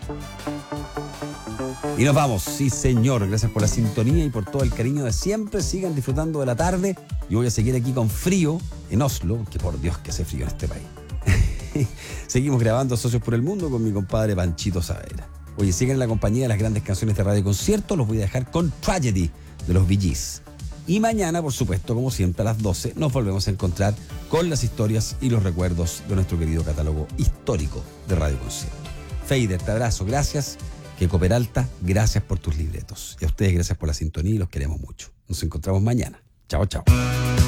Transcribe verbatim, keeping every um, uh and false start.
Y nos vamos, sí señor, gracias por la sintonía y por todo el cariño de siempre. Sigan disfrutando de la tarde. Yo voy a seguir aquí con frío en Oslo, que por Dios que hace frío en este país. Seguimos grabando Socios por el Mundo con mi compadre Panchito Saavedra. Oye, sigan en la compañía de las grandes canciones de Radio Concierto. Los voy a dejar con Tragedy de los Bee Gees. Y mañana, por supuesto, como siempre, a las doce, nos volvemos a encontrar con las historias y los recuerdos de nuestro querido catálogo histórico de Radio Concierto. Feider, te abrazo, gracias. Keiko Peralta, gracias por tus libretos. Y a ustedes, gracias por la sintonía y los queremos mucho. Nos encontramos mañana. Chao, chao.